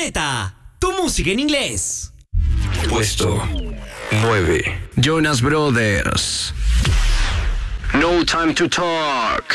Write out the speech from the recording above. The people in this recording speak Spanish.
Planeta, tu música en inglés. Puesto 9. Jonas Brothers. No Time to Talk.